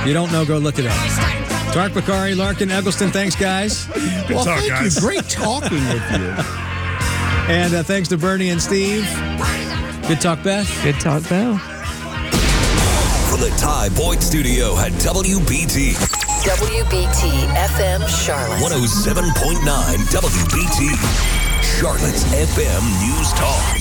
You don't know, go look it up. Tark Bakari, Larkin, Eggleston, thanks, guys. Well, thank you. Great talking with you. And thanks to Bernie and Steve. Good talk, Beth. Good talk, Beth. From the Ty Boyd Studio at WBT. WBT FM Charlotte. 107.9 WBT. Charlotte's FM News Talk.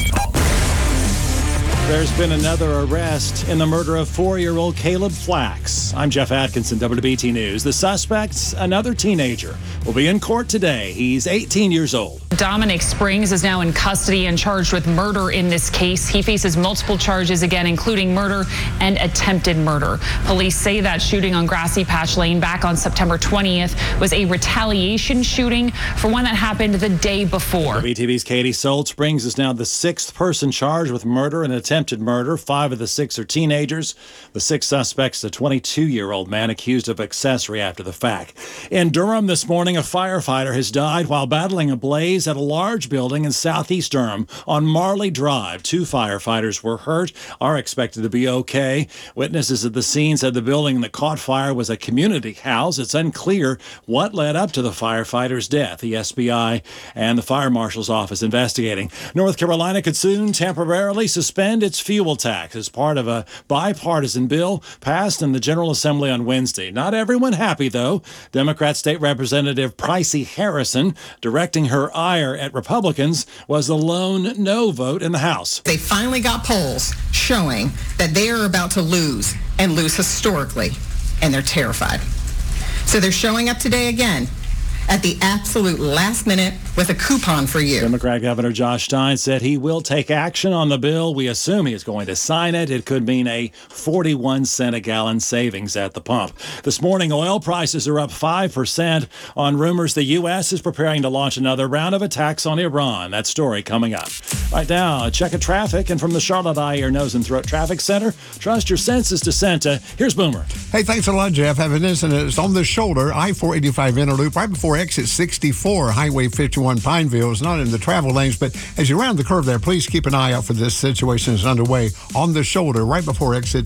There's been another arrest in the murder of 4-year-old Caleb Flax. I'm Jeff Atkinson, WBT News. The suspect, another teenager, will be in court today. He's 18 years old. Dominic Springs is now in custody and charged with murder in this case. He faces multiple charges again, including murder and attempted murder. Police say that shooting on Grassy Patch Lane back on September 20th was a retaliation shooting for one that happened the day before. WBTV's Katie Sold. Springs is now the 6th person charged with murder and attempted murder. 5 of the 6 are teenagers. The 6 suspects, a 22-year-old man accused of accessory after the fact. In Durham this morning, a firefighter has died while battling a blaze at a large building in southeast Durham on Marley Drive. 2 firefighters were hurt, are expected to be okay. Witnesses at the scene said the building that caught fire was a community house. It's unclear what led up to the firefighter's death. The SBI and the fire marshal's office investigating. North Carolina could soon temporarily suspend its fuel tax as part of a bipartisan bill passed in the General Assembly on Wednesday. Not everyone happy, though. Democrat State Representative Pricey Harrison, directing her ire at Republicans, was the lone no vote in the House. They finally got polls showing that they are about to lose, and lose historically, and they're terrified. So they're showing up today again at the absolute last minute with a coupon for you. Democrat Governor Josh Stein said he will take action on the bill. We assume he is going to sign it. It could mean a 41 cent a gallon savings at the pump. This morning, oil prices are up 5% on rumors the U.S. is preparing to launch another round of attacks on Iran. That story coming up. Right now, a check of traffic, and from the Charlotte Eye, Ear, Nose, and Throat Traffic Center, trust your senses to Santa. Here's Boomer. Hey, thanks a lot, Jeff. Have an incident. It's on the shoulder, I-485 inner loop, right before exit 64, Highway 51 Pineville. It's not in the travel lanes, but as you round the curve there, please keep an eye out for this situation is underway on the shoulder, right before exit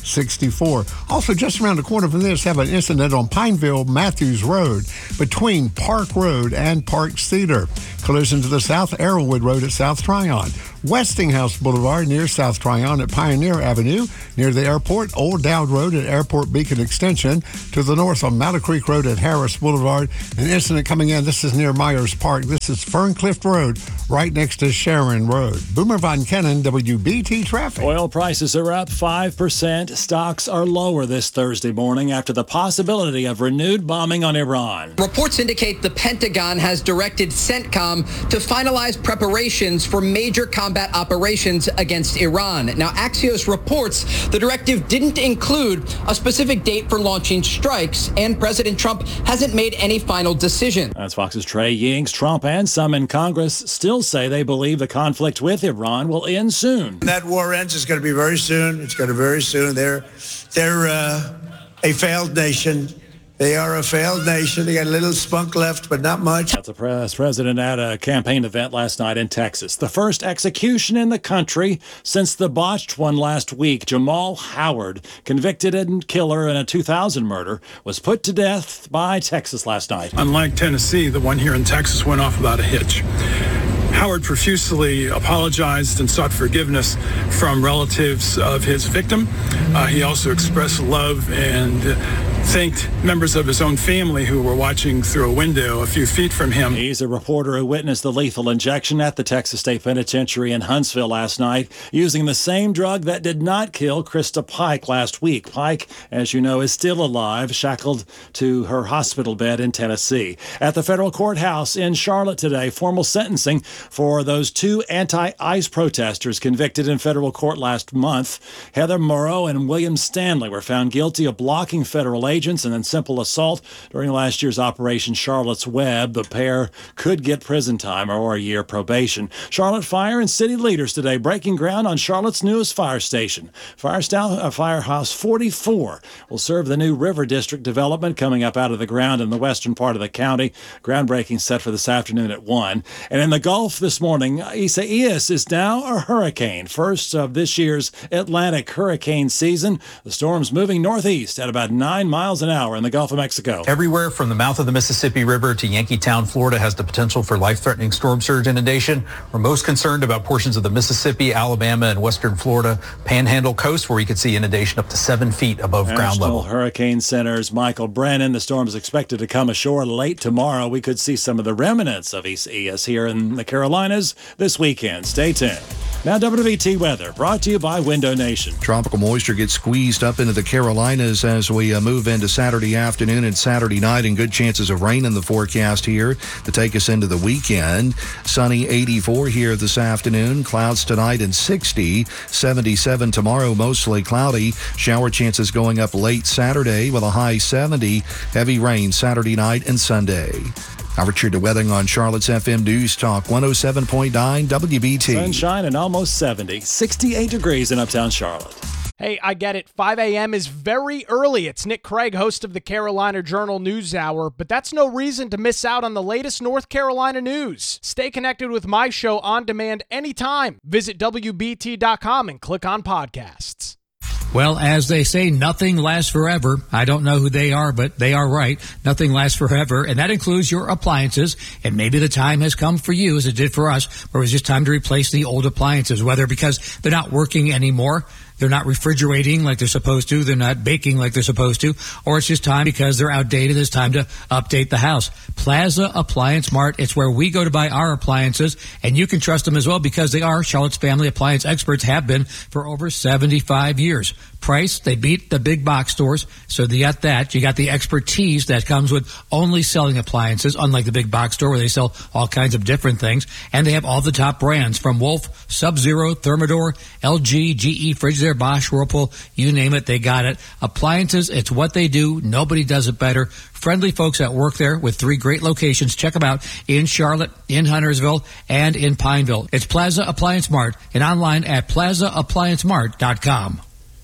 64. Also, just around the corner from this, have an incident on Pineville Matthews Road between Park Road and Park Cedar. Collision to the south, Arrowwood Road at South Tryon. Westinghouse Boulevard near South Tryon at Pioneer Avenue. Near the airport, Old Dowd Road at Airport Beacon Extension. To the north on Mallow Creek Road at Harris Boulevard. An incident coming in. This is near Myers Park. This is Ferncliff Road, right next to Sharon Road. Boomer Von Kennan, WBT Traffic. Oil prices are up 5%. Stocks are lower this Thursday morning after the possibility of renewed bombing on Iran. Reports indicate the Pentagon has directed CENTCOM to finalize preparations for major combat operations against Iran. Now, Axios reports the directive didn't include a specific date for launching strikes, and President Trump hasn't made any final decision. That's Fox's Trey Yingst. Trump and some in Congress still say they believe the conflict with Iran will end soon. That war ends. It's going to be very soon. It's going to be very soon. They're a failed nation. They are a failed nation. They got a little spunk left, but not much. That's the president at a campaign event last night in Texas. The first execution in the country since the botched one last week. Jamal Howard, convicted and killer in a 2000 murder, was put to death by Texas last night. Unlike Tennessee, the one here in Texas went off without a hitch. Howard profusely apologized and sought forgiveness from relatives of his victim. He also expressed love and thanked members of his own family who were watching through a window a few feet from him. He's a reporter who witnessed the lethal injection at the Texas State Penitentiary in Huntsville last night, using the same drug that did not kill Krista Pike last week. Pike, as you know, is still alive, shackled to her hospital bed in Tennessee. At the federal courthouse in Charlotte today, formal sentencing for those 2 anti-ICE protesters convicted in federal court last month. Heather Moreau and William Stanley were found guilty of blocking federal aid agents and then simple assault during last year's Operation Charlotte's Web. The pair could get prison time or a year probation. Charlotte Fire and city leaders today breaking ground on Charlotte's newest fire station. Firehouse 44 will serve the new River District development coming up out of the ground in the western part of the county. Groundbreaking set for this afternoon at 1. And in the Gulf this morning, Isaias is now a hurricane. First of this year's Atlantic hurricane season. The storm's moving northeast at about 9 miles an hour in the Gulf of Mexico. Everywhere from the mouth of the Mississippi River to Yankeetown, Florida has the potential for life-threatening storm surge inundation. We're most concerned about portions of the Mississippi, Alabama, and western Florida Panhandle coast where we could see inundation up to 7 feet above ground level. National Hurricane Center's Michael Brennan. The storm is expected to come ashore late tomorrow. We could see some of the remnants of Isaias here in the Carolinas this weekend. Stay tuned. Now WBT weather brought to you by Window Nation. Tropical moisture gets squeezed up into the Carolinas as we move into Saturday afternoon and Saturday night, and good chances of rain in the forecast here to take us into the weekend. Sunny 84 here this afternoon. Clouds tonight and 60. 77 tomorrow, mostly cloudy. Shower chances going up late Saturday with a high 70. Heavy rain Saturday night and Sunday. Richard DeWething on Charlotte's FM News Talk 107.9 WBT. Sunshine and almost 70. 68 degrees in uptown Charlotte. Hey, I get it. 5 a.m. is very early. It's Nick Craig, host of the Carolina Journal News Hour, but that's no reason to miss out on the latest North Carolina news. Stay connected with my show on demand anytime. Visit WBT.com and click on podcasts. Well, as they say, nothing lasts forever. I don't know who they are, but they are right. Nothing lasts forever, and that includes your appliances. And maybe the time has come for you, as it did for us, where it was just time to replace the old appliances, whether because they're not working anymore, they're not refrigerating like they're supposed to, they're not baking like they're supposed to, or it's just time because they're outdated, it's time to update the house. Plaza Appliance Mart, it's where we go to buy our appliances, and you can trust them as well because they are Charlotte's family appliance experts, have been for over 75 years. Price, they beat the big box stores, so you got that. You got the expertise that comes with only selling appliances, unlike the big box store where they sell all kinds of different things. And they have all the top brands from Wolf, Sub-Zero, Thermador, LG, GE, Frigidaire, Bosch, Whirlpool, you name it, they got it. Appliances, it's what they do. Nobody does it better. Friendly folks that work there with 3 great locations. Check them out in Charlotte, in Huntersville, and in Pineville. It's Plaza Appliance Mart and online at plazaappliancemart.com.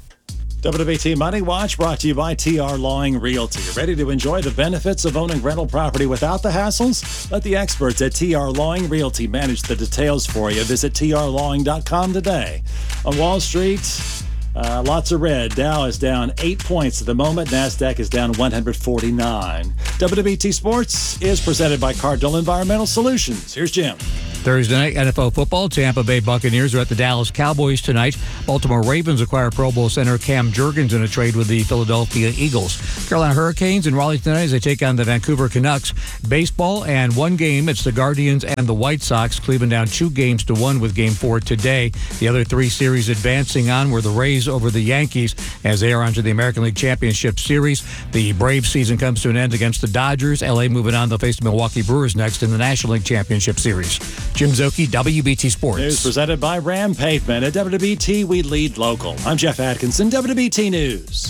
WBT Money Watch brought to you by TR Lawing Realty. Ready to enjoy the benefits of owning rental property without the hassles? Let the experts at TR Lawing Realty manage the details for you. Visit trlawing.com today. On Wall Street, lots of red. Dow is down 8 points at the moment. NASDAQ is down 149. WBT Sports is presented by Cardinal Environmental Solutions. Here's Jim. Thursday night, NFL football. Tampa Bay Buccaneers are at the Dallas Cowboys tonight. Baltimore Ravens acquire Pro Bowl center Cam Jurgens in a trade with the Philadelphia Eagles. Carolina Hurricanes in Raleigh tonight as they take on the Vancouver Canucks. Baseball and one game. It's the Guardians and the White Sox. Cleveland down 2-1 with Game 4 today. The other 3 series advancing on were the Rays over the Yankees as they are onto the American League Championship Series. The Braves season comes to an end against the Dodgers. LA moving on. They'll face the Milwaukee Brewers next in the National League Championship Series. Jim Zoki, WBT Sports. News presented by Ram Pavement. At WBT, we lead local. I'm Jeff Atkinson, WBT News.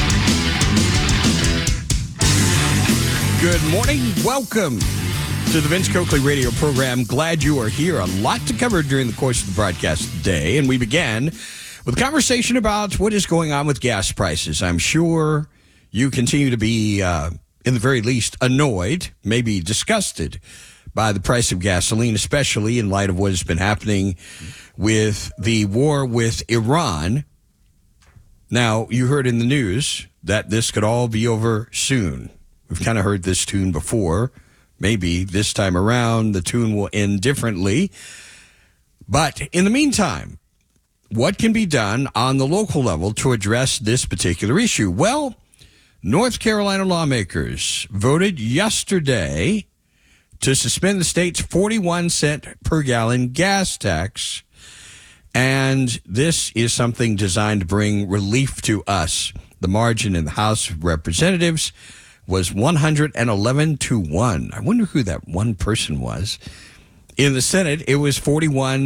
Good morning. Welcome to the Vince Coakley radio program. Glad you are here. A lot to cover during the course of the broadcast today. And we began with a conversation about what is going on with gas prices. I'm sure you continue to be, in the very least, annoyed, maybe disgusted by the price of gasoline, especially in light of what has been happening with the war with Iran. Now, you heard in the news that this could all be over soon. We've kind of heard this tune before. Maybe this time around the tune will end differently. But in the meantime, what can be done on the local level to address this particular issue? Well, North Carolina lawmakers voted yesterday to suspend the state's 41-cent per gallon gas tax. And this is something designed to bring relief to us. The margin in the House of Representatives was 111-1. I wonder who that one person was. In the Senate, it was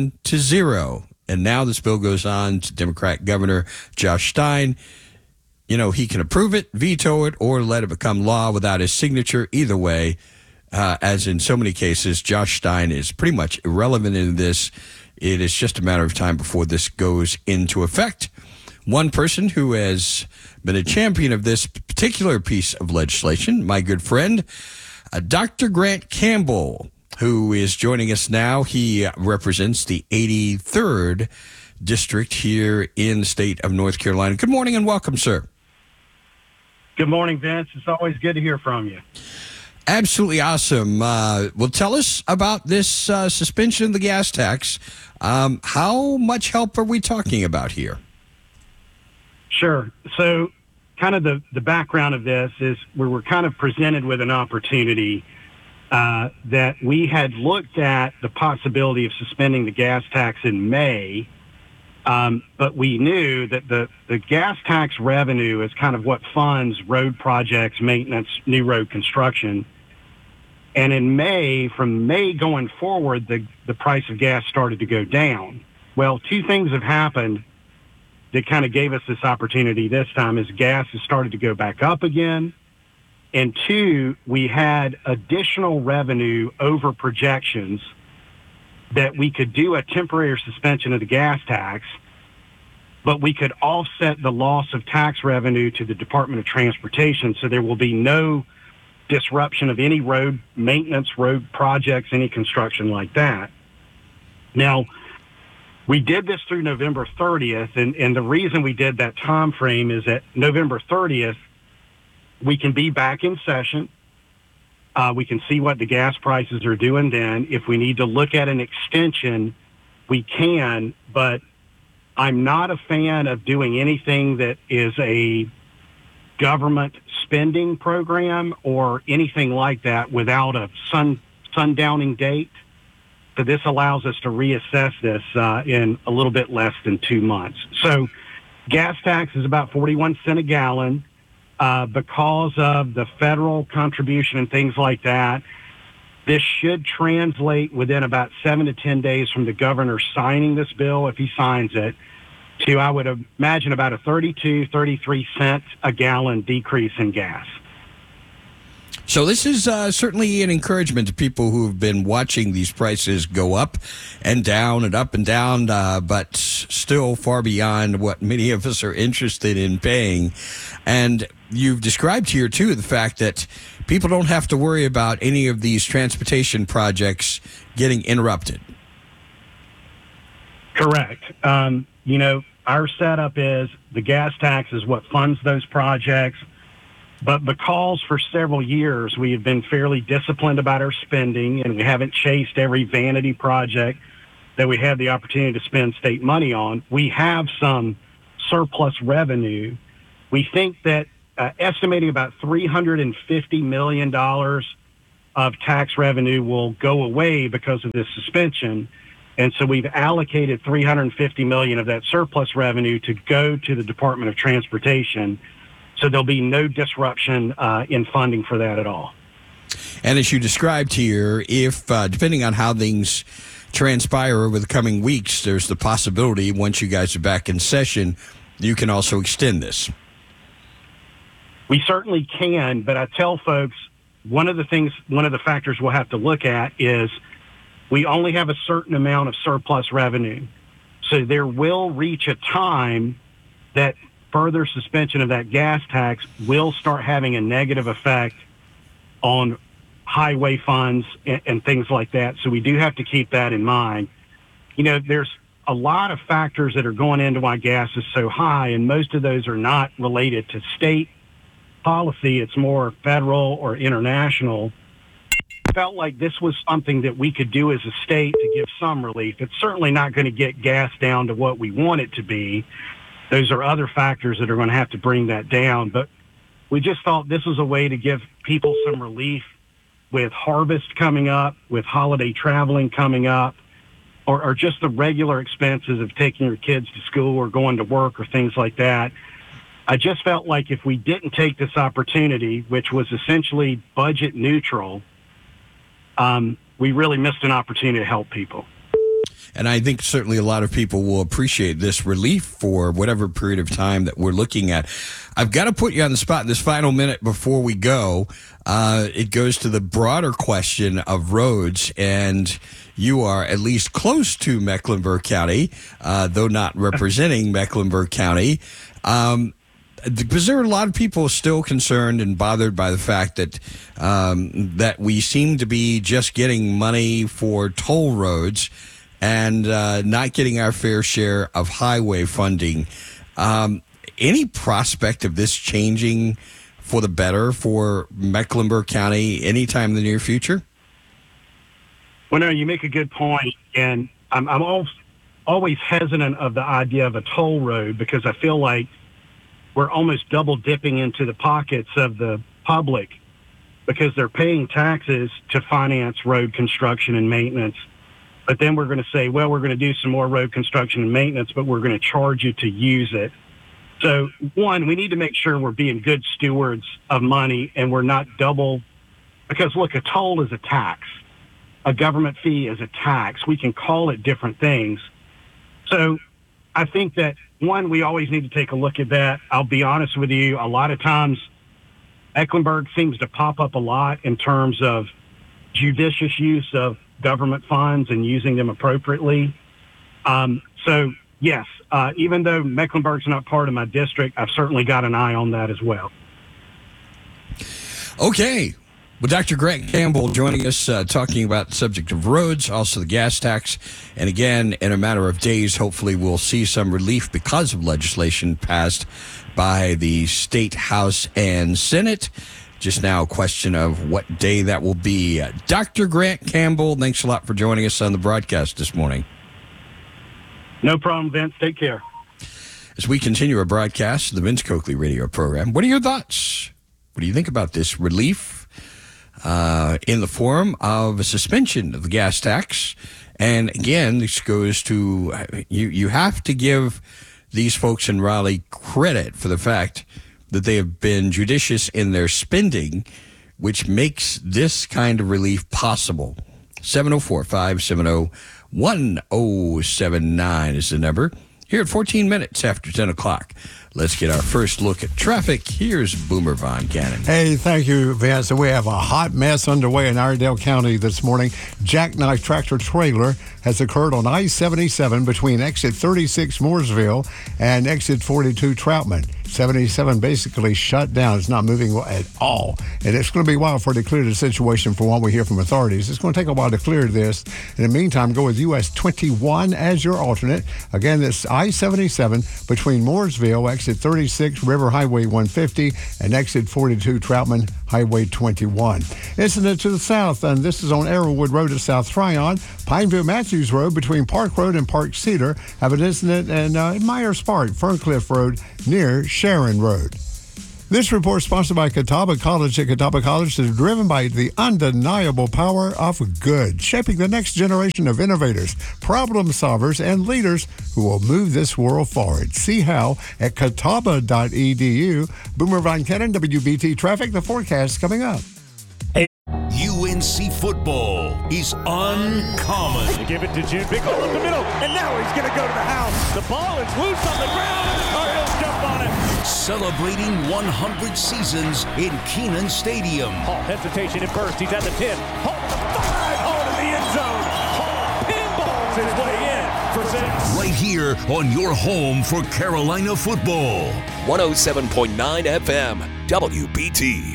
41-0. And now this bill goes on to Democrat Governor Josh Stein. he can approve it, veto it, or let it become law without his signature. Either way, as in so many cases, Josh Stein is pretty much irrelevant in this. It is just a matter of time before this goes into effect. One person who has been a champion of this particular piece of legislation, my good friend, Dr. Grant Campbell, who is joining us now. He represents the 83rd District here in the state of North Carolina. Good morning and welcome, sir. Good morning, Vince. It's always good to hear from you. Absolutely awesome. Well, tell us about this suspension of the gas tax. How much help are we talking about here? Sure. So kind of the background of this is we were kind of presented with an opportunity that we had looked at the possibility of suspending the gas tax in May, but we knew that the gas tax revenue is kind of what funds road projects, maintenance, new road construction. And in May, from May going forward, the price of gas started to go down. Well, two things have happened that kind of gave us this opportunity this time is gas has started to go back up again. And two, we had additional revenue over projections that we could do a temporary suspension of the gas tax, but we could offset the loss of tax revenue to the Department of Transportation. So there will be no disruption of any road maintenance, road projects, any construction like that. Now, we did this through November 30th, and the reason we did that time frame is that November 30th, we can be back in session. We can see what the gas prices are doing then. If we need to look at an extension, we can, but I'm not a fan of doing anything that is a government spending program or anything like that without a sundowning date. So this allows us to reassess this in a little bit less than 2 months. So gas tax is about 41 cents a gallon. Because of the federal contribution and things like that, this should translate within about 7 to 10 days from the governor signing this bill, if he signs it, to, I would imagine, about a 32, 33 cent a gallon decrease in gas. So this is certainly an encouragement to people who have been watching these prices go up and down, but still far beyond what many of us are interested in paying. And you've described here, too, the fact that people don't have to worry about any of these transportation projects getting interrupted. Correct. Our setup is the gas tax is what funds those projects. But because for several years we have been fairly disciplined about our spending and we haven't chased every vanity project that we had the opportunity to spend state money on, we have some surplus revenue. We think that estimating about $350 million of tax revenue will go away because of this suspension. And so we've allocated $350 million of that surplus revenue to go to the Department of Transportation. So there'll be no disruption in funding for that at all. And as you described here, if depending on how things transpire over the coming weeks, there's the possibility once you guys are back in session, you can also extend this. We certainly can, but I tell folks one of the factors we'll have to look at is we only have a certain amount of surplus revenue. So there will reach a time that further suspension of that gas tax will start having a negative effect on highway funds and things like that. So we do have to keep that in mind. There's a lot of factors that are going into why gas is so high, and most of those are not related to state policy. It's more federal or international. Felt like this was something that we could do as a state to give some relief. It's certainly not going to get gas down to what we want it to be. Those are other factors that are going to have to bring that down. But we just thought this was a way to give people some relief with harvest coming up, with holiday traveling coming up, or just the regular expenses of taking your kids to school or going to work or things like that. I just felt like if we didn't take this opportunity, which was essentially budget neutral, we really missed an opportunity to help people. And I think certainly a lot of people will appreciate this relief for whatever period of time that we're looking at. I've got to put you on the spot in this final minute before we go. It goes to the broader question of roads, and you are at least close to Mecklenburg County, though not representing Mecklenburg County. Because there are a lot of people still concerned and bothered by the fact that that we seem to be just getting money for toll roads and not getting our fair share of highway funding. Any prospect of this changing for the better for Mecklenburg County anytime in the near future? Well, no, you make a good point, and I'm always hesitant of the idea of a toll road because I feel like we're almost double dipping into the pockets of the public because they're paying taxes to finance road construction and maintenance. But then we're going to say, well, we're going to do some more road construction and maintenance, but we're going to charge you to use it. So, one, we need to make sure we're being good stewards of money and we're not double, because look, a toll is a tax. A government fee is a tax. We can call it different things. So I think that, one, we always need to take a look at that. I'll be honest with you, a lot of times Mecklenburg seems to pop up a lot in terms of judicious use of government funds and using them appropriately. So, yes, even though Mecklenburg's not part of my district, I've certainly got an eye on that as well. Okay. Well, Dr. Grant Campbell joining us, talking about the subject of roads, also the gas tax. And again, in a matter of days, hopefully we'll see some relief because of legislation passed by the State House and Senate. Just now a question of what day that will be. Dr. Grant Campbell, thanks a lot for joining us on the broadcast this morning. No problem, Vince. Take care. As we continue our broadcast of the Vince Coakley radio program, what are your thoughts? What do you think about this relief in the form of a suspension of the gas tax? And again, this goes to you have to give these folks in Raleigh credit for the fact that they have been judicious in their spending, which makes this kind of relief possible. 704-570-1079 is the number. Here at 14 minutes after 10 o'clock. Let's get our first look at traffic. Here's Boomer Von Cannon. Hey, thank you, Vince. We have a hot mess underway in Iredell County this morning. Jackknife tractor trailer has occurred on I-77 between exit 36 Mooresville and exit 42 Troutman. 77 basically shut down. It's not moving at all. And it's going to be a while for it to clear the situation from what we hear from authorities. It's going to take a while to clear this. In the meantime, go with US 21 as your alternate. Again, this I-77 between Mooresville, exit 36, River Highway 150, and exit 42 Troutman Highway 21. Incident to the south, and this is on Arrowwood Road at South Tryon. Pineville Matthews Road between Park Road and Park Cedar have an incident in Myers Park, Ferncliff Road near Sharon Road. This report is sponsored by Catawba College. At Catawba College is driven by the undeniable power of good, shaping the next generation of innovators, problem solvers, and leaders who will move this world forward. See how at catawba.edu. Boomer Von Cannon, WBT Traffic. The forecast coming up. UNC football is uncommon. They give it to June. Big hole in the middle, and now he's going to go to the house. The ball is loose on the ground. Cardinals jump on it. Celebrating 100 seasons in Kenan Stadium. Hall, hesitation at first. He's at the 10. Hall to the 5. Hall to the end zone. Hall pinballs his way in for 6. Right here on your home for Carolina football. 107.9 FM, WBT.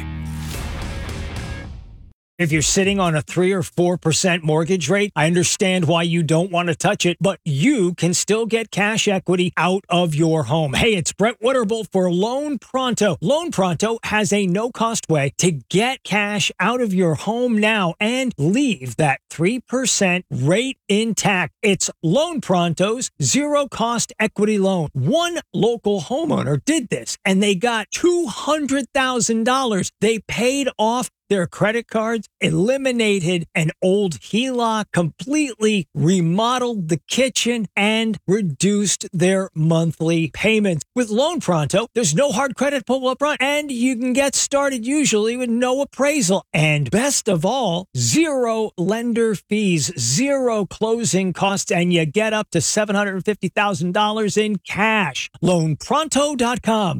If you're sitting on a 3 or 4% mortgage rate, I understand why you don't want to touch it, but you can still get cash equity out of your home. Hey, it's Brett Witterbolt for Loan Pronto. Loan Pronto has a no-cost way to get cash out of your home now and leave that 3% rate intact. It's Loan Pronto's zero-cost equity loan. One local homeowner did this, and they got $200,000. They paid off their credit cards, eliminated an old HELOC, completely remodeled the kitchen, and reduced their monthly payments. With Loan Pronto, there's no hard credit pull up front, and you can get started usually with no appraisal. And best of all, zero lender fees, zero closing costs, and you get up to $750,000 in cash. LoanPronto.com,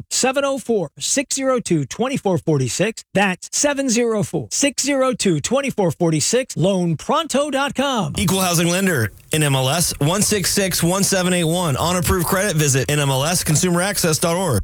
704-602-2446. That's 704-602-2446. LoanPronto.com. Equal housing lender, NMLS 1661781. On approved credit, visit NMLSconsumeraccess.org.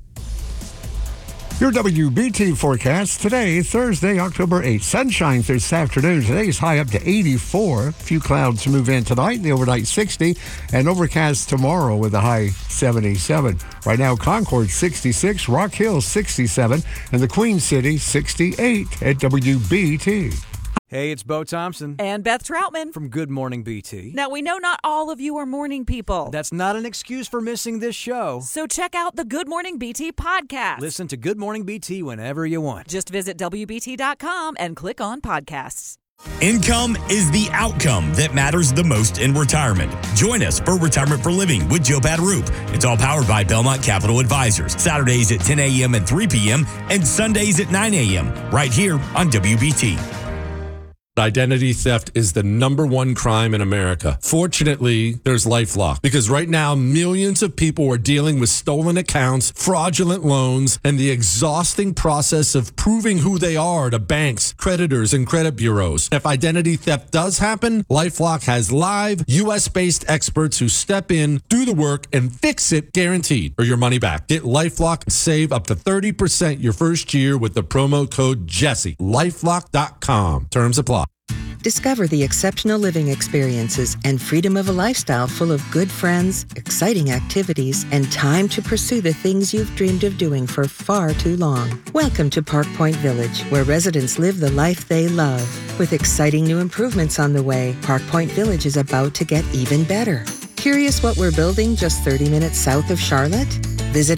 Your WBT forecast today, Thursday, October 8th. Sunshine this afternoon. Today's high up to 84. A few clouds move in tonight, the overnight 60, and overcast tomorrow with a high 77. Right now, Concord 66, Rock Hill 67, and the Queen City 68 at WBT. Hey, it's Bo Thompson. And Beth Troutman. From Good Morning BT. Now, we know not all of you are morning people. That's not an excuse for missing this show. So check out the Good Morning BT podcast. Listen to Good Morning BT whenever you want. Just visit WBT.com and click on podcasts. Income is the outcome that matters the most in retirement. Join us for Retirement for Living with Joe Padarup. It's all powered by Belmont Capital Advisors. Saturdays at 10 a.m. and 3 p.m. and Sundays at 9 a.m. right here on WBT. Identity theft is the #1 crime in America. Fortunately, there's LifeLock, because right now millions of people are dealing with stolen accounts, fraudulent loans, and the exhausting process of proving who they are to banks, creditors, and credit bureaus. If identity theft does happen, LifeLock has live US-based experts who step in, do the work, and fix it, guaranteed, or your money back. Get LifeLock and save up to 30% your first year with the promo code Jesse. LifeLock.com. Terms apply. Discover the exceptional living experiences and freedom of a lifestyle full of good friends, exciting activities, and time to pursue the things you've dreamed of doing for far too long. Welcome to Park Point Village, where residents live the life they love. With exciting new improvements on the way, Park Point Village is about to get even better. Curious what we're building just 30 minutes south of Charlotte? Visit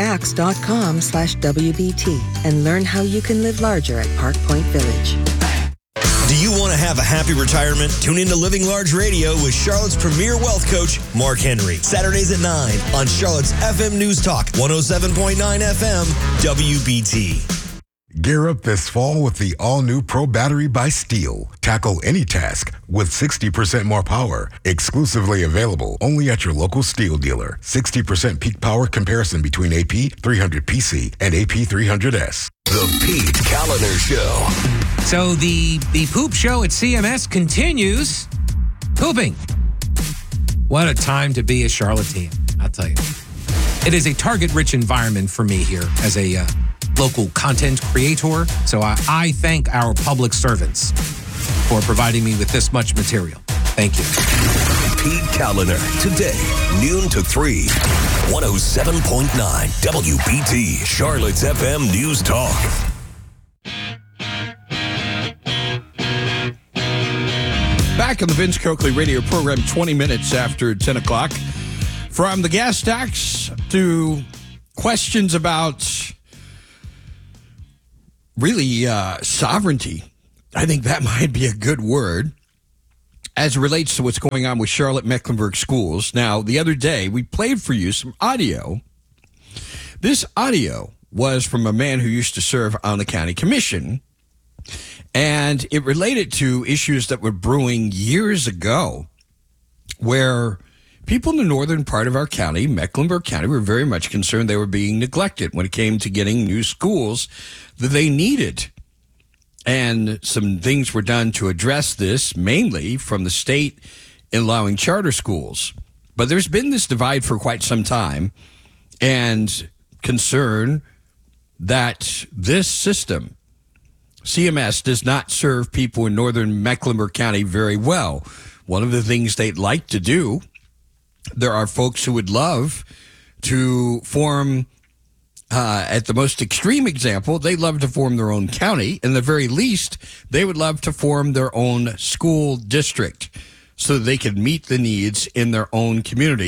aboutaxe.com/WBT and learn how you can live larger at Park Point Village. Do you want to have a happy retirement? Tune into Living Large Radio with Charlotte's premier wealth coach, Mark Henry. Saturdays at 9 on Charlotte's FM News Talk, 107.9 FM, WBT. Gear up this fall with the all-new Pro Battery by Steel. Tackle any task with 60% more power. Exclusively available only at your local Steel dealer. 60% peak power comparison between AP 300PC and AP 300S. The Pete Kaliner Show. So the poop show at CMS continues pooping. What a time to be a Charlottean, I'll tell you. It is a target-rich environment for me here as a local content creator. So I thank our public servants for providing me with this much material. Thank you. Pete Kaliner, today, noon to 3, 107.9 WBT, Charlotte's FM News Talk. Back on the Vince Coakley radio program, 20 minutes after 10 o'clock. From the gas tax to questions about really sovereignty. I think that might be a good word as it relates to what's going on with Charlotte-Mecklenburg schools. Now, the other day, we played for you some audio. This audio was from a man who used to serve on the county commission, and it related to issues that were brewing years ago where people in the northern part of our county, Mecklenburg County, were very much concerned they were being neglected when it came to getting new schools that they needed. And some things were done to address this, mainly from the state in allowing charter schools. But there's been this divide for quite some time and concern that this system, CMS, does not serve people in northern Mecklenburg County very well. One of the things they'd like to do, there are folks who would love to form, at the most extreme example, they'd love to form their own county. In the very least, they would love to form their own school district so that they could meet the needs in their own community.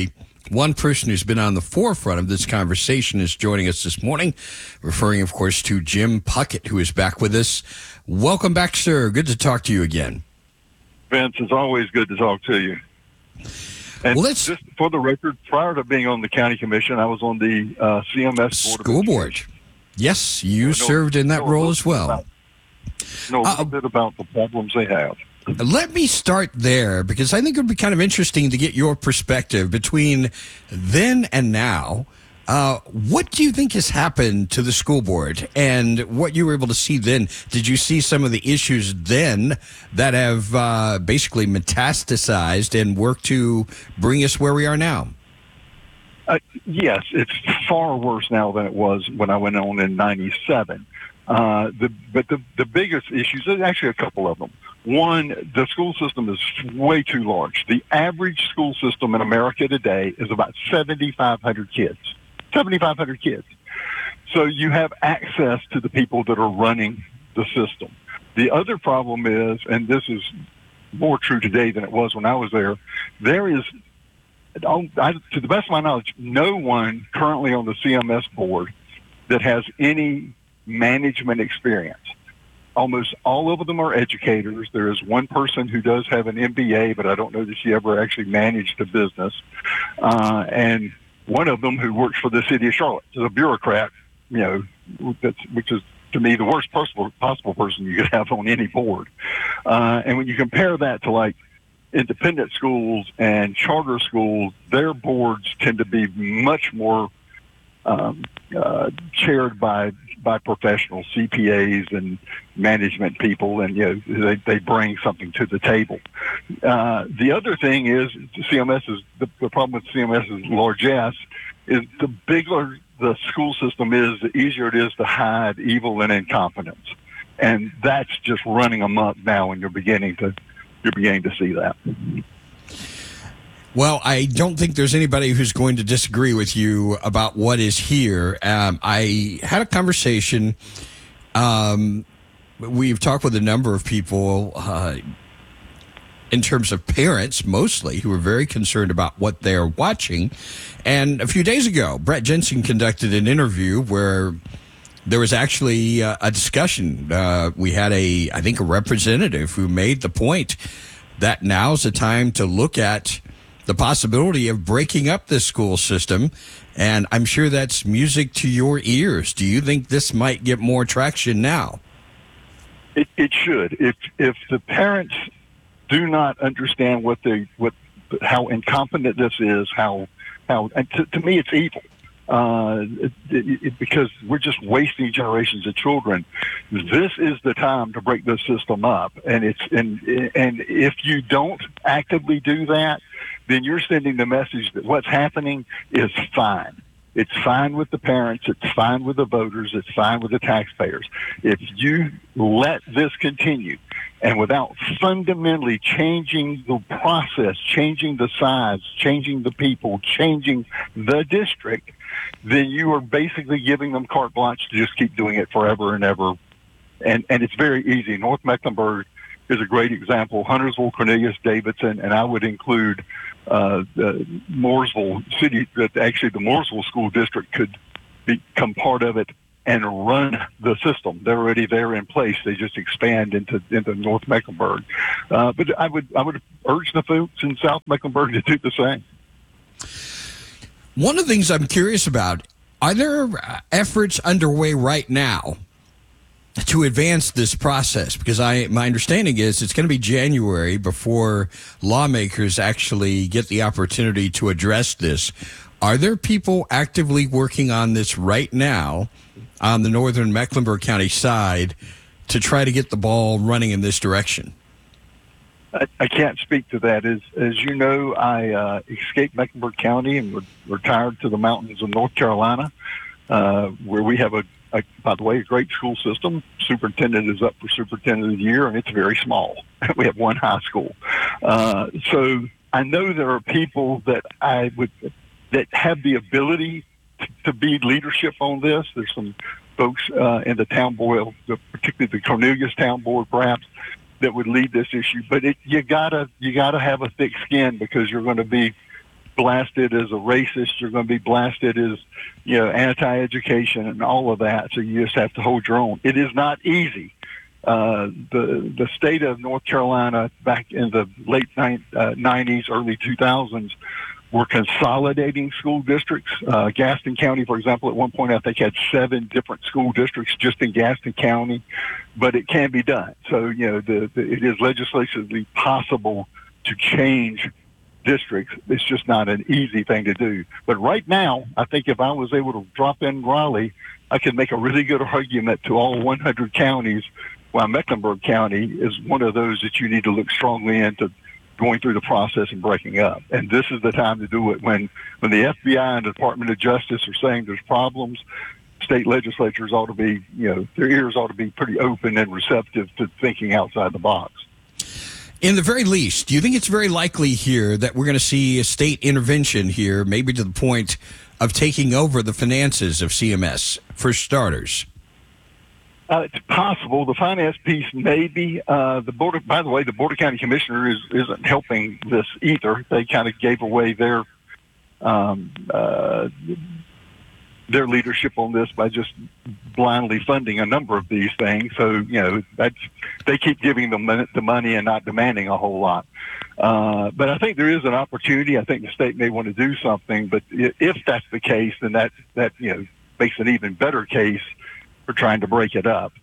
One person who's been on the forefront of this conversation is joining us this morning, referring, of course, to Jim Puckett, who is back with us. Welcome back, sir. Good to talk to you again. Vince, it's always good to talk to you. And just for the record, prior to being on the county commission, I was on the CMS School Board. Yes, you served in that role as well. Know a little bit about the problems they have. Let me start there, because I think it would be kind of interesting to get your perspective between then and now. What do you think has happened to the school board and what you were able to see then? Did you see some of the issues then that have basically metastasized and worked to bring us where we are now? Yes, it's far worse now than it was when I went on in 97. But the biggest issues, there's actually a couple of them. One, the school system is way too large. The average school system in America today is about 7,500 kids. 7,500 kids. So you have access to the people that are running the system. The other problem is, and this is more true today than it was when I was there, there is, to the best of my knowledge, no one currently on the CMS board that has any management experience. Almost all of them are educators. There is one person who does have an MBA, but I don't know that she ever actually managed a business. And one of them who works for the city of Charlotte is a bureaucrat, which is, to me, the worst possible person you could have on any board. And when you compare that to, like, independent schools and charter schools, their boards tend to be much more chaired by professional CPAs and management people, and they bring something to the table. The other thing is CMS is the problem with CMS's largesse is the bigger the school system is, the easier it is to hide evil and incompetence, and that's just running amok now, and you're beginning to see that. Well, I don't think there's anybody who's going to disagree with you about what is here. I had a conversation. We've talked with a number of people in terms of parents, mostly, who are very concerned about what they're watching. And a few days ago, Brett Jensen conducted an interview where there was actually a discussion. We had a representative who made the point that now's the time to look at the possibility of breaking up this school system, and I'm sure that's music to your ears. Do you think this might get more traction now? It should. If the parents do not understand how incompetent this is, how to me it's evil. Because we're just wasting generations of children. This is the time to break this system up, and if you don't actively do that, then you're sending the message that what's happening is fine. It's fine with the parents. It's fine with the voters. It's fine with the taxpayers. If you let this continue, and without fundamentally changing the process, changing the size, changing the people, changing the district, then you are basically giving them carte blanche to just keep doing it forever and ever. And it's very easy. North Mecklenburg is a great example. Huntersville, Cornelius, Davidson, and I would include the Mooresville city, that actually the Mooresville school district could become part of it and run the system. They're already there in place. They just expand into North Mecklenburg. But I would urge the folks in South Mecklenburg to do the same. One of the things I'm curious about, are there efforts underway right now to advance this process? Because my understanding is it's going to be January before lawmakers actually get the opportunity to address this. Are there people actively working on this right now on the northern Mecklenburg County side to try to get the ball running in this direction? I can't speak to that. As you know, I escaped Mecklenburg County and retired to the mountains of North Carolina, where we have by the way, a great school system. Superintendent is up for Superintendent of the Year, and it's very small. We have one high school. So I know there are people that that have the ability to be leadership on this. There's some folks in the town board, particularly the Cornelius town board, perhaps, that would lead this issue. But you gotta have a thick skin, because you're going to be blasted as a racist. You're going to be blasted as, anti-education and all of that. So you just have to hold your own. It is not easy. The state of North Carolina back in the late 90s, early 2000s, were consolidating school districts. Gaston County, for example, at one point I think had 7 different school districts just in Gaston County, but it can be done. So, it is legislatively possible to change districts. It's just not an easy thing to do. But right now, I think if I was able to drop in Raleigh, I could make a really good argument to all 100 counties, while Mecklenburg County is one of those that you need to look strongly into going through the process and breaking up. And this is the time to do it. When the FBI and the Department of Justice are saying there's problems, state legislatures ought to be, their ears ought to be pretty open and receptive to thinking outside the box. In the very least, do you think it's very likely here that we're going to see a state intervention here, maybe to the point of taking over the finances of CMS, for starters? It's possible. The finance piece, maybe. The Board of County Commissioners isn't helping this either. They kind of gave away their leadership on this by just blindly funding a number of these things. So, they keep giving them the money and not demanding a whole lot. But I think there is an opportunity. I think the state may want to do something. But if that's the case, then that makes an even better case for trying to break it up.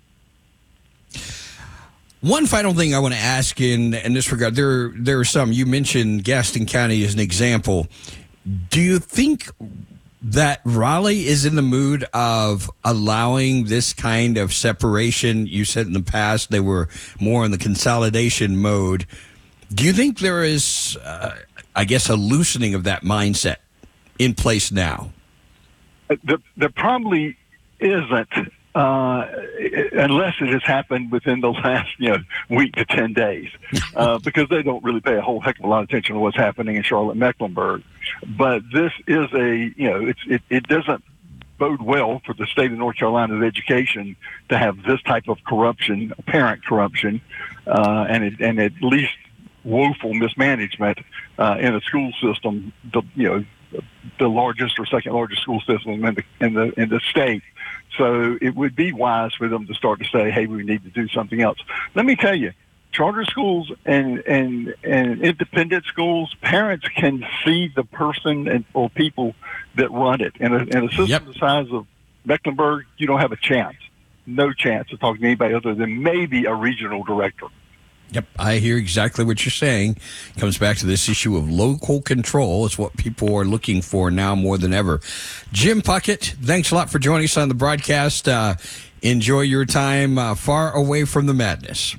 One final thing I want to ask in this regard, there are some, you mentioned Gaston County as an example. Do you think that Raleigh is in the mood of allowing this kind of separation? You said in the past they were more in the consolidation mode. Do you think there is, a loosening of that mindset in place now? There probably isn't, unless it has happened within the last week to 10 days, because they don't really pay a whole heck of a lot of attention to what's happening in Charlotte-Mecklenburg. But this is it doesn't bode well for the state of North Carolina's education to have this type of corruption, apparent corruption, and at least woeful mismanagement in a school system. The largest or second largest school system in the state. So it would be wise for them to start to say, hey, we need to do something else. Let me tell you, charter schools and independent schools, parents can see the person or people that run it. In a system the size of Mecklenburg, you don't have a chance, no chance of talking to anybody other than maybe a regional director. Yep, I hear exactly what you're saying. It comes back to this issue of local control. It's what people are looking for now more than ever. Jim Puckett, thanks a lot for joining us on the broadcast. Enjoy your time far away from the madness.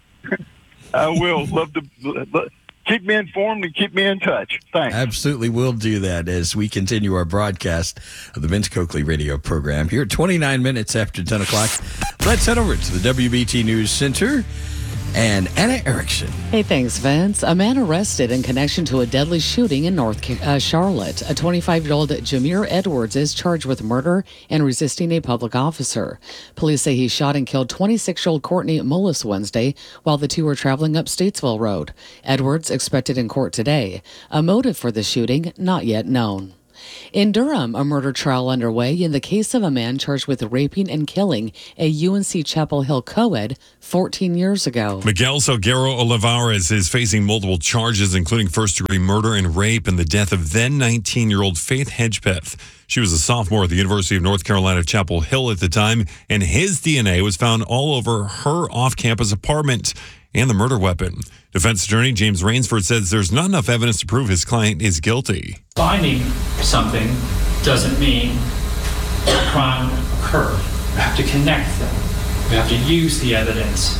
I will. Love to keep me informed and keep me in touch. Thanks. Absolutely, we'll do that as we continue our broadcast of the Vince Coakley radio program here at 29 minutes after 10 o'clock. Let's head over to the WBT News Center and Anna Erickson. Hey, thanks, Vince. A man arrested in connection to a deadly shooting in North Charlotte. A 25-year-old Jameer Edwards is charged with murder and resisting a public officer. Police say he shot and killed 26-year-old Courtney Mullis Wednesday while the two were traveling up Statesville Road. Edwards expected in court today. A motive for the shooting not yet known. In Durham, a murder trial underway in the case of a man charged with raping and killing a UNC Chapel Hill co-ed 14 years ago. Miguel Salguero Olivares is facing multiple charges, including first-degree murder and rape and the death of then 19-year-old Faith Hedgepeth. She was a sophomore at the University of North Carolina Chapel Hill at the time, and his DNA was found all over her off-campus apartment and the murder weapon. Defense attorney James Rainsford says there's not enough evidence to prove his client is guilty. Finding something doesn't mean the crime occurred. We have to connect them. We have to use the evidence.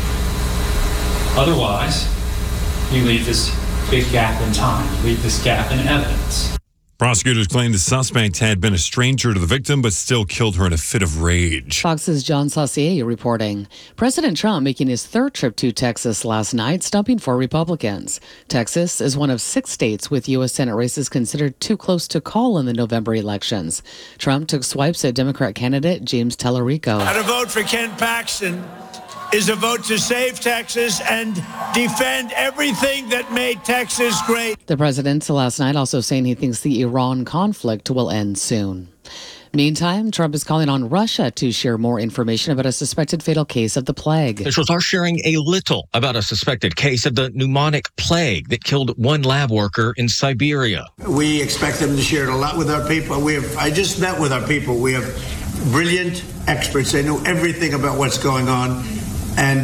Otherwise, you leave this big gap in time, you leave this gap in evidence. Prosecutors claim the suspect had been a stranger to the victim, but still killed her in a fit of rage. Fox's John Saucier reporting. President Trump making his third trip to Texas last night, stumping for Republicans. Texas is one of 6 states with U.S. Senate races considered too close to call in the November elections. Trump took swipes at Democrat candidate James Tallarico. How to vote for Ken Paxton is a vote to save Texas and defend everything that made Texas great. The president last night also saying he thinks the Iran conflict will end soon. Meantime, Trump is calling on Russia to share more information about a suspected fatal case of the plague. Officials are sharing a little about a suspected case of the pneumonic plague that killed one lab worker in Siberia. We expect them to share it a lot with our people. I just met with our people. We have brilliant experts. They know everything about what's going on, and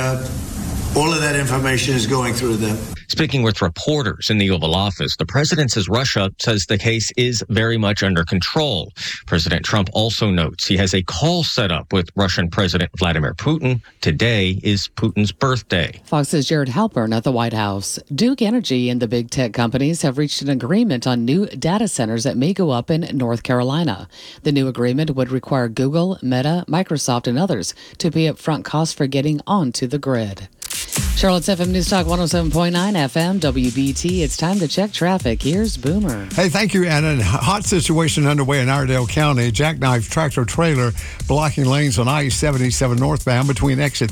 all of that information is going through them. Speaking with reporters in the Oval Office, the president says Russia says the case is very much under control. President Trump also notes he has a call set up with Russian President Vladimir Putin. Today is Putin's birthday. Fox's Jared Halpern at the White House. Duke Energy and the big tech companies have reached an agreement on new data centers that may go up in North Carolina. The new agreement would require Google, Meta, Microsoft, and others to pay upfront costs for getting onto the grid. Charlotte's FM News Talk 107.9 FM WBT. It's time to check traffic. Here's Boomer. Hey, thank you, Anna. Hot situation underway in Iredell County. Jackknife tractor trailer blocking lanes on I-77 northbound between exit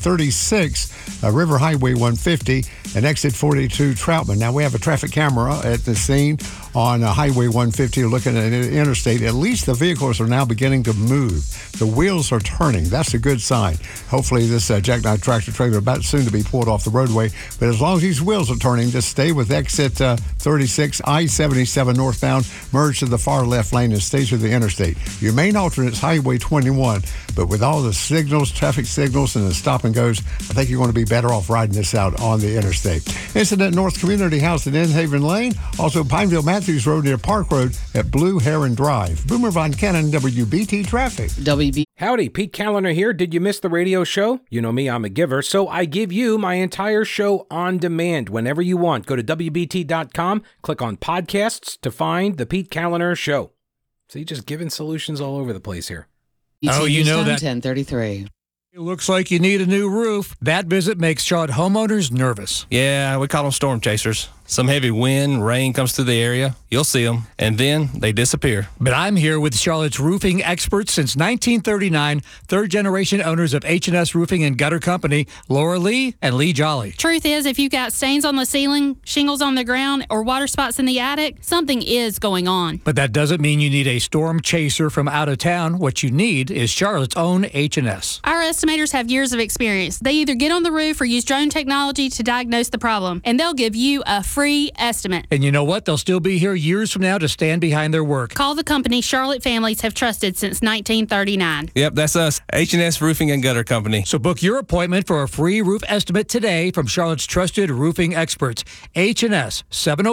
36, River Highway 150, and exit 42 Troutman. Now, we have a traffic camera at the scene on Highway 150 looking at the interstate. At least the vehicles are now beginning to move. The wheels are turning. That's a good sign. Hopefully, this jackknife tractor trailer about soon to be pulled off the roadway. But as long as these wheels are turning, just stay with exit 36, I-77 northbound, merge to the far left lane and stay to the interstate. Your main alternate is Highway 21, but with all the signals, traffic signals, and the stop and goes, I think you're going to be better off riding this out on the interstate. Incident North Community House at Haven Lane, also Pineville Matthews Road near Park Road at Blue Heron Drive. Boomer Von Cannon, WBT Traffic. Howdy, Pete Callender here. Did you miss the radio show? You know me, I'm a giver, so I give you my entire show on demand whenever you want. Go to WBT.com, click on podcasts to find the Pete Callender Show. See, just giving solutions all over the place here. Oh, you know that. 1033. It looks like you need a new roof. That visit makes Charlotte homeowners nervous. Yeah, we call them storm chasers. Some heavy wind, rain comes through the area. You'll see them, and then they disappear. But I'm here with Charlotte's roofing experts since 1939, third-generation owners of H&S Roofing and Gutter Company, Laura Lee and Lee Jolly. Truth is, if you've got stains on the ceiling, shingles on the ground, or water spots in the attic, something is going on. But that doesn't mean you need a storm chaser from out of town. What you need is Charlotte's own H&S. Our estimators have years of experience. They either get on the roof or use drone technology to diagnose the problem, and they'll give you a free estimate. And you know what? They'll still be here years from now to stand behind their work. Call the company Charlotte families have trusted since 1939. Yep, that's us, H&S Roofing and Gutter Company. So book your appointment for a free roof estimate today from Charlotte's trusted roofing experts. H&S,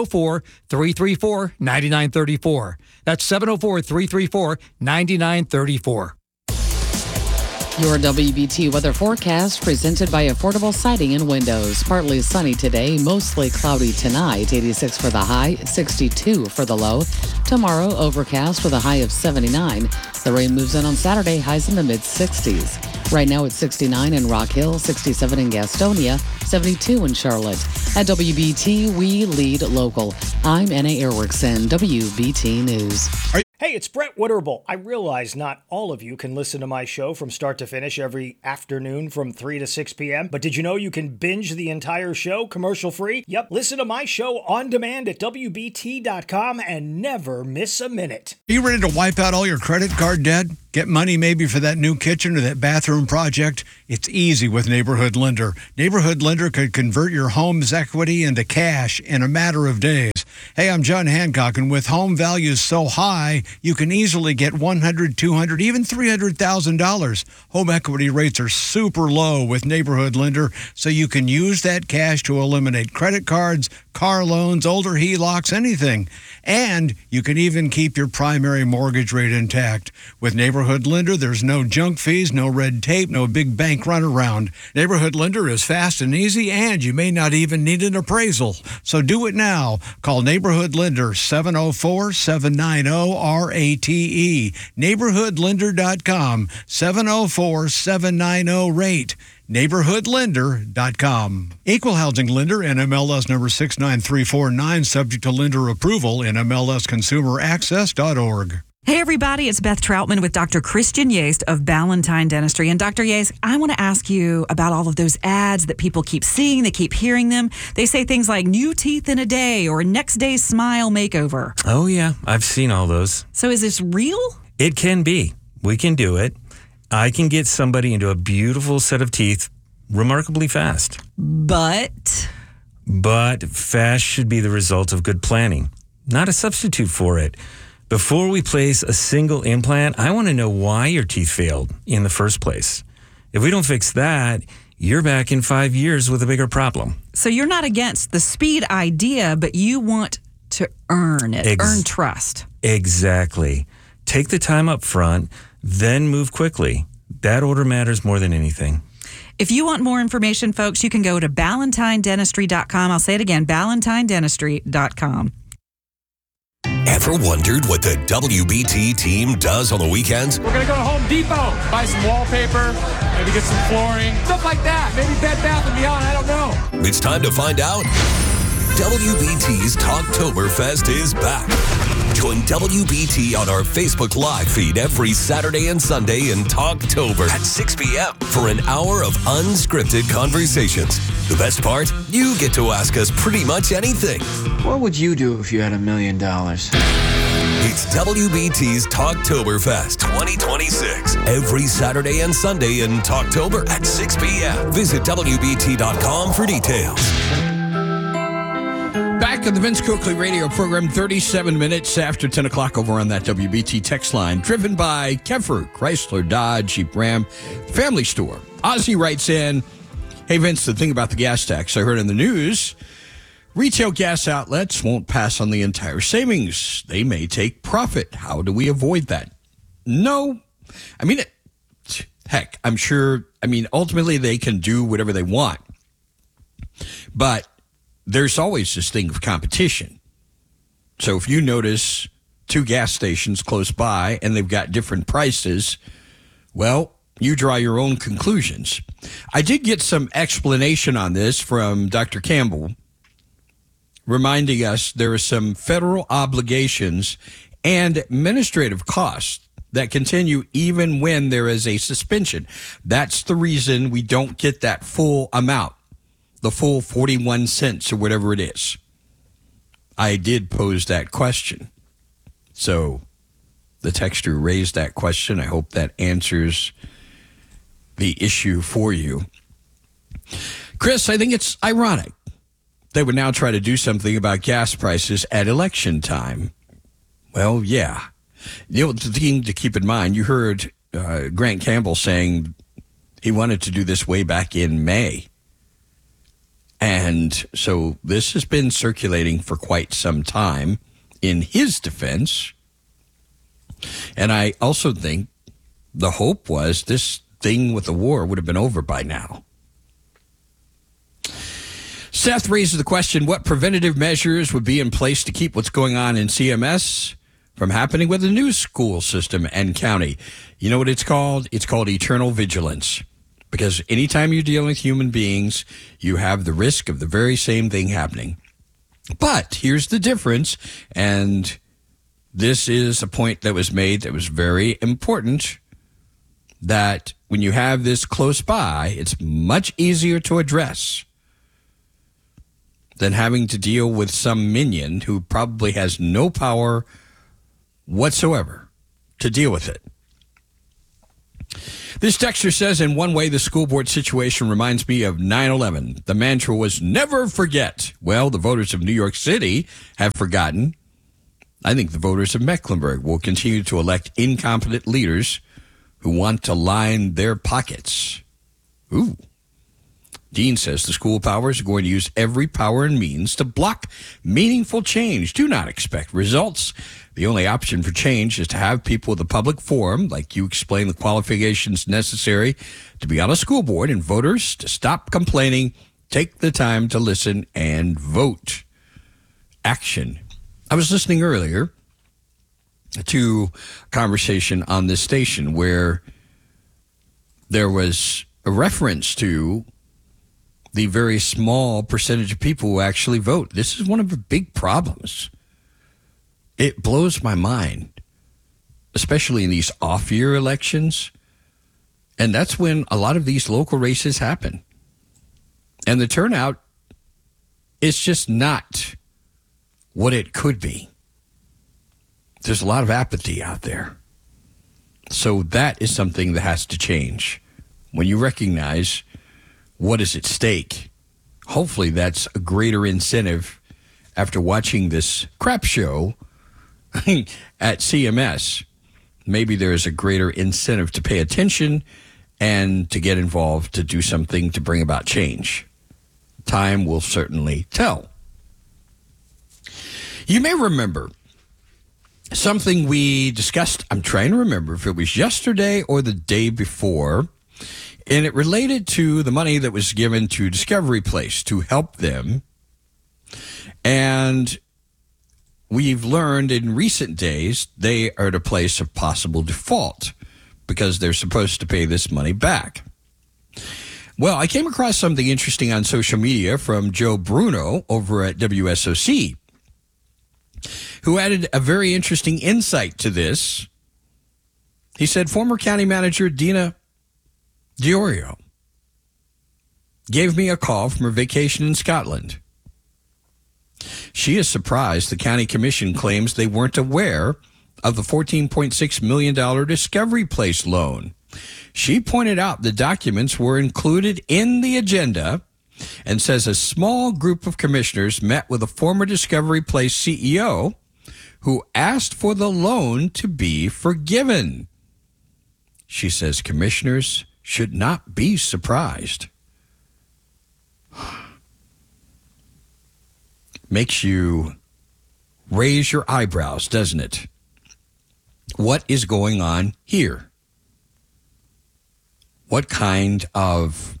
704-334-9934. That's 704-334-9934. Your WBT weather forecast presented by Affordable Siding and Windows. Partly sunny today, mostly cloudy tonight. 86 for the high, 62 for the low. Tomorrow, overcast with a high of 79. The rain moves in on Saturday, highs in the mid-60s. Right now it's 69 in Rock Hill, 67 in Gastonia, 72 in Charlotte. At WBT, we lead local. I'm Anna Erickson, WBT News. Hey, it's Brett Witterbull. I realize not all of you can listen to my show from start to finish every afternoon from 3 to 6 p.m., but did you know you can binge the entire show commercial-free? Yep, listen to my show on demand at WBT.com and never miss a minute. Are you ready to wipe out all your credit card debt? Get money maybe for that new kitchen or that bathroom project? It's easy with Neighborhood Lender. Neighborhood Lender could convert your home's equity into cash in a matter of days. Hey, I'm John Hancock, and with home values so high, you can easily get $100,000, $200,000, even $300,000. Home equity rates are super low with Neighborhood Lender, so you can use that cash to eliminate credit cards, car loans, older HELOCs, anything. And you can even keep your primary mortgage rate intact. With Neighborhood Lender, there's no junk fees, no red tape, no big bank runaround. Neighborhood Lender is fast and easy, and you may not even need an appraisal. So do it now. Call Neighborhood Lender, 704-790-RATE. NeighborhoodLender.com, 704-790-RATE. NeighborhoodLender.com. Equal Housing Lender, NMLS number 69349, subject to lender approval, NMLSConsumerAccess.org. Hey, everybody, it's Beth Troutman with Dr. Christian Yaste of Ballantine Dentistry. And Dr. Yaste, I want to ask you about all of those ads that people keep seeing. They keep hearing them. They say things like new teeth in a day or next day smile makeover. Oh, yeah. I've seen all those. So is this real? It can be. We can do it. I can get somebody into a beautiful set of teeth remarkably fast. But fast should be the result of good planning, not a substitute for it. Before we place a single implant, I want to know why your teeth failed in the first place. If we don't fix that, you're back in 5 years with a bigger problem. So you're not against the speed idea, but you want to earn it, earn trust. Exactly. Take the time up front, then move quickly. That order matters more than anything. If you want more information, folks, you can go to BallantineDentistry.com. I'll say it again, BallantineDentistry.com. Ever wondered what the WBT team does on the weekends? We're going to go to Home Depot, buy some wallpaper, maybe get some flooring, stuff like that. Maybe Bed Bath & Beyond, I don't know. It's time to find out. WBT's Talktoberfest is back. Join WBT on our Facebook Live feed every Saturday and Sunday in Talktober at 6 p.m. for an hour of unscripted conversations. The best part? You get to ask us pretty much anything. What would you do if you had $1 million? It's WBT's Talktoberfest 2026. Every Saturday and Sunday in Talktober at 6 p.m. Visit WBT.com for details. Back on the Vince Coakley radio program, 37 minutes after 10 o'clock over on that WBT text line, driven by Keffer, Chrysler, Dodge, Jeep, Ram, Family Store. Ozzy writes in, hey, Vince, the thing about the gas tax, I heard in the news, retail gas outlets won't pass on the entire savings. They may take profit. How do we avoid that? No. I mean, heck, I'm sure, ultimately they can do whatever they want. But there's always this thing of competition. So if you notice two gas stations close by and they've got different prices, well, you draw your own conclusions. I did get some explanation on this from Dr. Campbell, reminding us there are some federal obligations and administrative costs that continue even when there is a suspension. That's the reason we don't get that full amount. The full 41 cents or whatever it is. I did pose that question. So the texter raised that question. I hope that answers the issue for you. Chris, I think it's ironic they would now try to do something about gas prices at election time. Well, yeah. The thing to keep in mind, you heard Grant Campbell saying he wanted to do this way back in May. And so this has been circulating for quite some time in his defense. And I also think the hope was this thing with the war would have been over by now. Seth raises the question, what preventative measures would be in place to keep what's going on in CMS from happening with the new school system and county? You know what it's called? It's called eternal vigilance. Because anytime you're dealing with human beings, you have the risk of the very same thing happening. But here's the difference, and this is a point that was made that was very important, that when you have this close by, it's much easier to address than having to deal with some minion who probably has no power whatsoever to deal with it. This texter says, in one way, the school board situation reminds me of 9/11. The mantra was never forget. Well, the voters of New York City have forgotten. I think the voters of Mecklenburg will continue to elect incompetent leaders who want to line their pockets. Ooh. Dean says the school powers are going to use every power and means to block meaningful change. Do not expect results. The only option for change is to have people with a public forum, like you explain the qualifications necessary to be on a school board, and voters to stop complaining, take the time to listen, and vote. Action. I was listening earlier to a conversation on this station where there was a reference to the very small percentage of people who actually vote. This is one of the big problems. It blows my mind especially in these off-year elections. And that's when a lot of these local races happen. And the turnout is just not what it could be. There's a lot of apathy out there. So that is something that has to change. When you recognize what is at stake, hopefully that's a greater incentive after watching this crap show at CMS. Maybe there is a greater incentive to pay attention and to get involved to do something to bring about change. Time will certainly tell. You may remember something we discussed. I'm trying to remember if it was yesterday or the day before, and it related to the money that was given to Discovery Place to help them. And we've learned in recent days they are at a place of possible default because they're supposed to pay this money back. Well, I came across something interesting on social media from Joe Bruno over at WSOC, who added a very interesting insight to this. He said former county manager Dina Diorio gave me a call from her vacation in Scotland. She is surprised the county commission claims they weren't aware of the $14.6 million Discovery Place loan. She pointed out the documents were included in the agenda and says a small group of commissioners met with a former Discovery Place CEO who asked for the loan to be forgiven. She says commissioners should not be surprised. Makes you raise your eyebrows, doesn't it? What is going on here? What kind of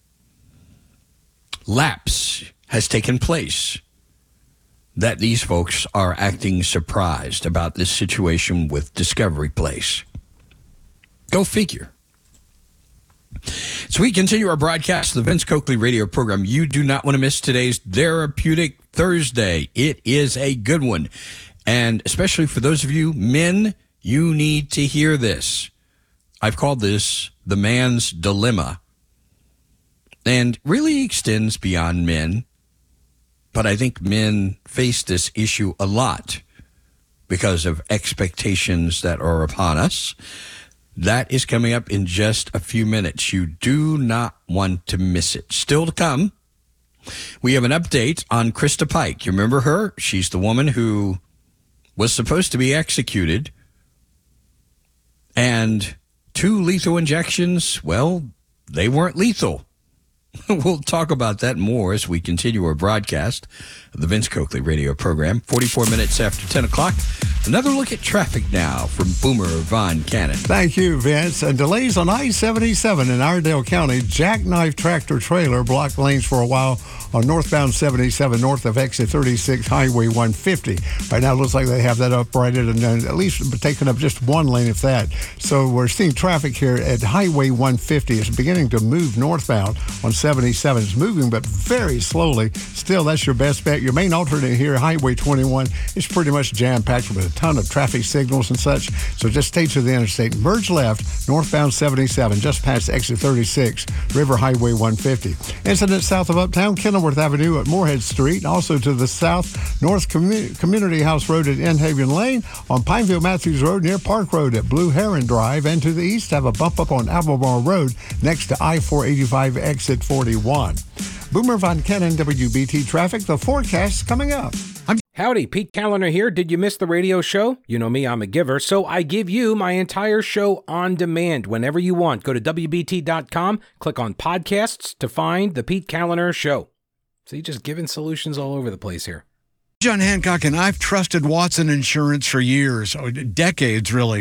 lapse has taken place that these folks are acting surprised about this situation with Discovery Place? Go figure. So we continue our broadcast of the Vince Coakley radio program. You do not want to miss today's Therapeutic Thursday. It is a good one. And especially for those of you men, you need to hear this. I've called this the man's dilemma. And really extends beyond men. But I think men face this issue a lot because of expectations that are upon us. That is coming up in just a few minutes. You do not want to miss it. Still to come, we have an update on Krista Pike. You remember her? She's the woman who was supposed to be executed. And 2 lethal injections, well, they weren't lethal. We'll talk about that more as we continue our broadcast of the Vince Coakley radio program. 44 minutes after 10 o'clock. Another look at traffic now from Boomer Von Cannon. Thank you, Vince. And delays on I-77 in Iredell County. Jackknife tractor trailer blocked lanes for a while on northbound 77 north of exit 36 Highway 150. Right now it looks like they have that uprighted and at least taking up just one lane if that. So we're seeing traffic here at Highway 150. It's beginning to move northbound on 77. It's moving but very slowly. Still, that's your best bet. Your main alternate here, Highway 21, is pretty much jam-packed with a ton of traffic signals and such. So just stay to the interstate. Merge left, northbound 77, just past exit 36, River Highway 150. Incident south of Uptown, Kenilworth Avenue at Moorhead Street. Also to the south, North Community House Road at Inhaven Lane. On Pineville Matthews Road near Park Road at Blue Heron Drive. And to the east, have a bump up on Albemarle Road next to I-485 exit 41. Boomer Von Cannon, WBT Traffic. The forecast coming up. Howdy, Pete Callender here. Did you miss the radio show? You know me, I'm a giver, so I give you my entire show on demand whenever you want. Go to WBT.com, click on podcasts to find the Pete Callender Show. See, just giving solutions all over the place here. John Hancock, and I've trusted Watson Insurance for years, decades really.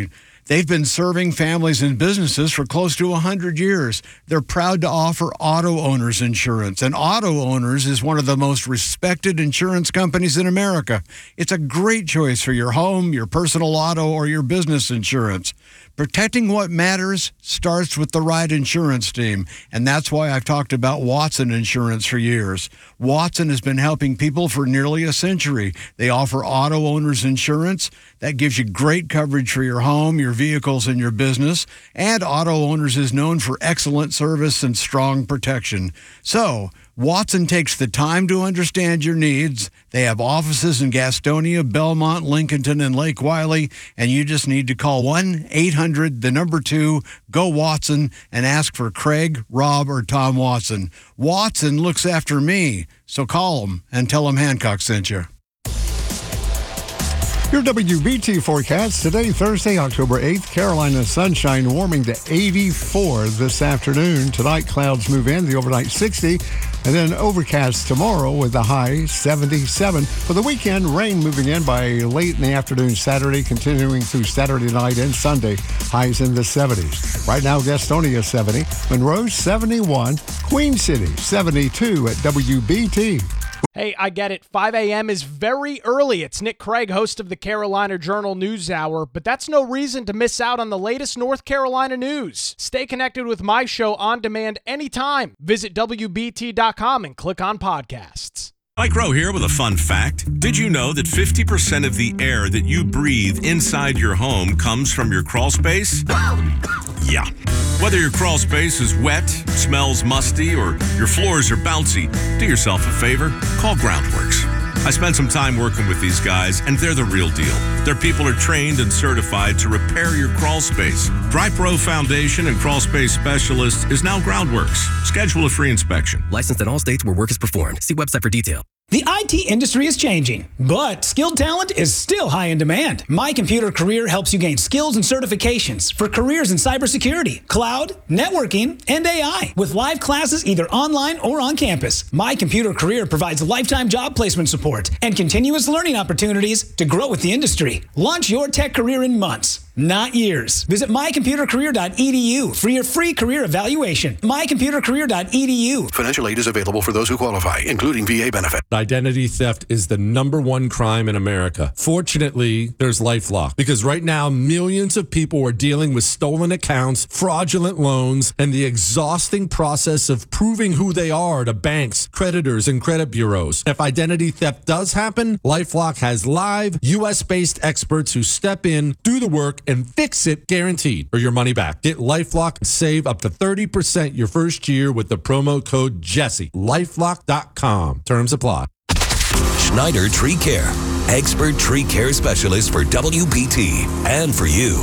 They've been serving families and businesses for close to 100 years. They're proud to offer auto owners insurance, and Auto Owners is one of the most respected insurance companies in America. It's a great choice for your home, your personal auto, or your business insurance. Protecting what matters starts with the right insurance team, and that's why I've talked about Watson Insurance for years. Watson has been helping people for nearly a century. They offer auto owners insurance that gives you great coverage for your home, your vehicles, and your business, and Auto Owners is known for excellent service and strong protection. So, Watson takes the time to understand your needs. They have offices in Gastonia, Belmont, Lincolnton, and Lake Wiley, and you just need to call 1-800-2-GO-WATSON and ask for Craig, Rob, or Tom Watson. Watson looks after me, so call them and tell them Hancock sent you. Your WBT forecast today, Thursday, October 8th. Carolina sunshine warming to 84 this afternoon. Tonight, clouds move in, the overnight 60. And then overcast tomorrow with the high 77. For the weekend, rain moving in by late in the afternoon Saturday, continuing through Saturday night and Sunday. Highs in the 70s. Right now, Gastonia 70. Monroe 71. Queen City 72 at WBT. Hey, I get it. 5 a.m. is very early. It's Nick Craig, host of the Carolina Journal News Hour, but that's no reason to miss out on the latest North Carolina news. Stay connected with my show on demand anytime. Visit WBT.com and click on podcasts. Mike Rowe here with a fun fact. Did you know that 50% of the air that you breathe inside your home comes from your crawl space? Yeah. Whether your crawl space is wet, smells musty, or your floors are bouncy, do yourself a favor, call Groundworks. I spent some time working with these guys, and they're the real deal. Their people are trained and certified to repair your crawl space. Dry Pro Foundation and Crawl Space Specialist is now Groundworks. Schedule a free inspection. Licensed in all states where work is performed. See website for detail. The IT industry is changing, but skilled talent is still high in demand. My Computer Career helps you gain skills and certifications for careers in cybersecurity, cloud, networking, and AI. With live classes either online or on campus, My Computer Career provides lifetime job placement support and continuous learning opportunities to grow with the industry. Launch your tech career in months, not years. Visit mycomputercareer.edu for your free career evaluation. mycomputercareer.edu. Financial aid is available for those who qualify, including VA benefit. Identity theft is the #1 crime in America. Fortunately, there's LifeLock, because right now millions of people are dealing with stolen accounts, fraudulent loans, and the exhausting process of proving who they are to banks, creditors, and credit bureaus. If identity theft does happen, LifeLock has live US-based experts who step in, do the work, and fix it, guaranteed, or your money back. Get LifeLock and save up to 30% your first year with the promo code Jesse. LifeLock.com. Terms apply. Schneider Tree Care, expert tree care specialist for WBT and for you.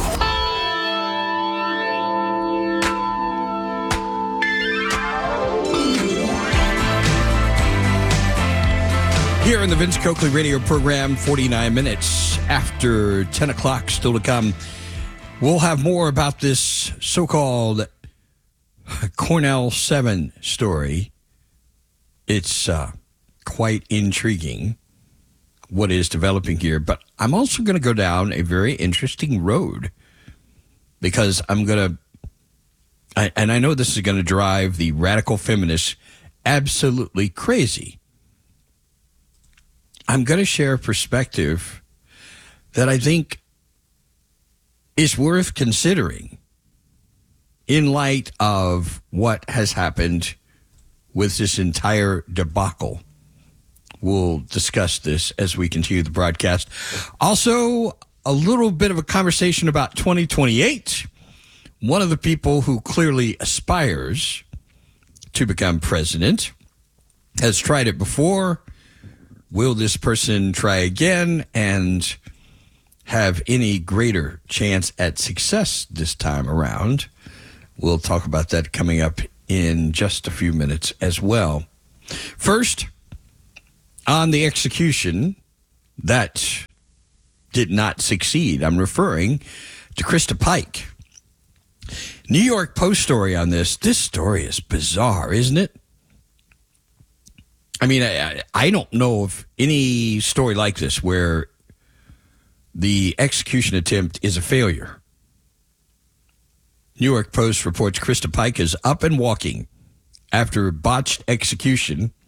Here in the Vince Coakley radio program, 49 minutes after 10 o'clock, still to come. We'll have more about this so-called Cornell 7 story. It's quite intriguing what is developing here, but I'm also going to go down a very interesting road because I'm going to, and I know this is going to drive the radical feminists absolutely crazy. I'm going to share a perspective that I think is worth considering in light of what has happened with this entire debacle. We'll discuss this as we continue the broadcast. Also, a little bit of a conversation about 2028. One of the people who clearly aspires to become president has tried it before. Will this person try again and have any greater chance at success this time around? We'll talk about that coming up in just a few minutes as well. First, on the execution that did not succeed, I'm referring to Krista Pike. New York Post story on this. This story is bizarre, isn't it? I mean, I don't know of any story like this where the execution attempt is a failure. New York Post reports Krista Pike is up and walking after botched execution